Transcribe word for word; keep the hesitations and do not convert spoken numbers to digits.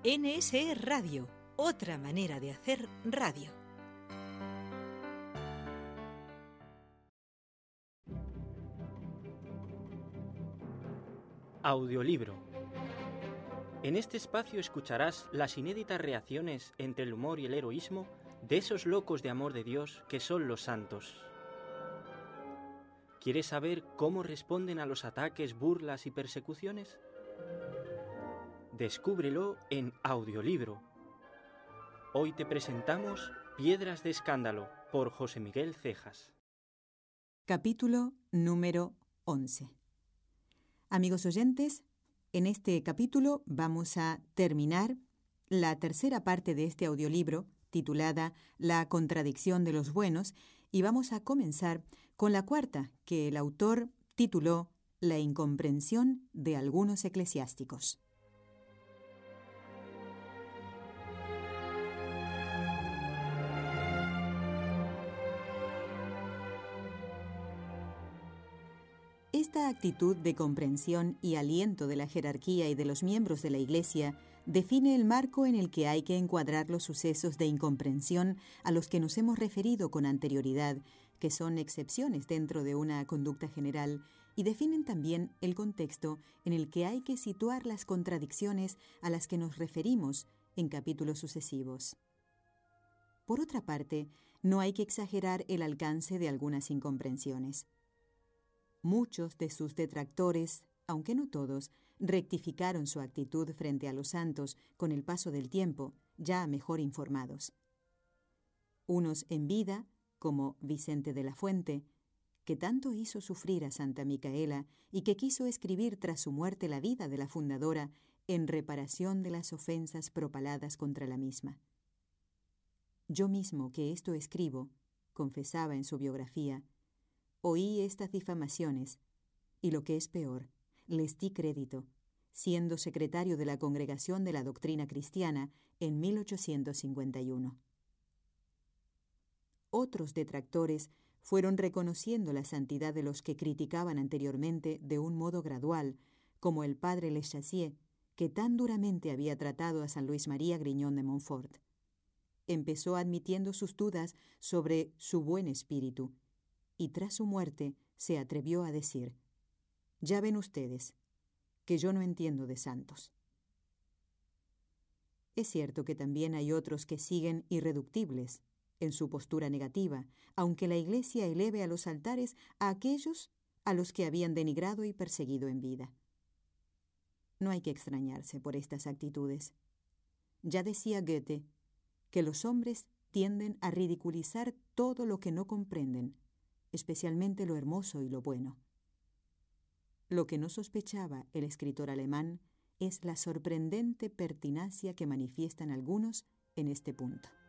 N S E Radio, otra manera de hacer radio. Audiolibro. En este espacio escucharás las inéditas reacciones entre el humor y el heroísmo de esos locos de amor de Dios que son los santos. ¿Quieres saber cómo responden a los ataques, burlas y persecuciones? Descúbrelo en Audiolibro. Hoy te presentamos Piedras de Escándalo, por José Miguel Cejas. Capítulo número once. Amigos oyentes, en este capítulo vamos a terminar la tercera parte de este audiolibro, titulada La contradicción de los buenos, y vamos a comenzar con la cuarta, que el autor tituló La incomprensión de algunos eclesiásticos. Esta actitud de comprensión y aliento de la jerarquía y de los miembros de la Iglesia define el marco en el que hay que encuadrar los sucesos de incomprensión a los que nos hemos referido con anterioridad, que son excepciones dentro de una conducta general, y definen también el contexto en el que hay que situar las contradicciones a las que nos referimos en capítulos sucesivos. Por otra parte, no hay que exagerar el alcance de algunas incomprensiones. Muchos de sus detractores, aunque no todos, rectificaron su actitud frente a los santos con el paso del tiempo, ya mejor informados. Unos en vida, como Vicente de la Fuente, que tanto hizo sufrir a Santa Micaela y que quiso escribir tras su muerte la vida de la fundadora en reparación de las ofensas propaladas contra la misma. Yo mismo que esto escribo, confesaba en su biografía, oí estas difamaciones, y lo que es peor, les di crédito, siendo secretario de la Congregación de la Doctrina Cristiana en mil ochocientos cincuenta y uno. Otros detractores fueron reconociendo la santidad de los que criticaban anteriormente de un modo gradual, como el padre Le Chassier, que tan duramente había tratado a San Luis María Griñón de Montfort. Empezó admitiendo sus dudas sobre su buen espíritu, y tras su muerte se atrevió a decir: «Ya ven ustedes, que yo no entiendo de santos». Es cierto que también hay otros que siguen irreductibles en su postura negativa, aunque la Iglesia eleve a los altares a aquellos a los que habían denigrado y perseguido en vida. No hay que extrañarse por estas actitudes. Ya decía Goethe que los hombres tienden a ridiculizar todo lo que no comprenden, especialmente lo hermoso y lo bueno. Lo que no sospechaba el escritor alemán es la sorprendente pertinacia que manifiestan algunos en este punto.